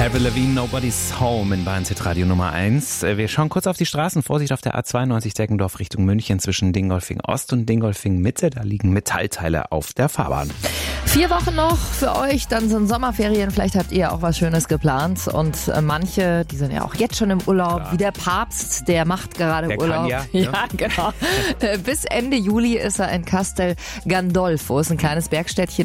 Avril Lavigne, Nobody's Home in Bayern Radio Nummer 1. Wir schauen kurz auf die Straßen. Vorsicht auf der A92 Deggendorf Richtung München zwischen Dingolfing Ost und Dingolfing Mitte. Da liegen Metallteile auf der Fahrbahn. 4 Wochen noch für euch, dann sind Sommerferien. Vielleicht habt ihr auch was Schönes geplant. Und manche, die sind ja auch jetzt schon im Urlaub. Klar. Wie der Papst, der macht gerade der Urlaub. Kann ja, genau. Bis Ende Juli ist er in Castel Gandolfo. Ist ein kleines Bergstädtchen